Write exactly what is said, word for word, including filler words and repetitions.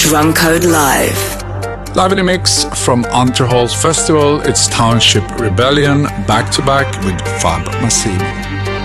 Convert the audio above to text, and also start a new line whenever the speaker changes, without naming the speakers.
Drumcode Live.
Live in a mix from Unterholz Festival, it's Township Rebellion, back to back with Fab Massimo.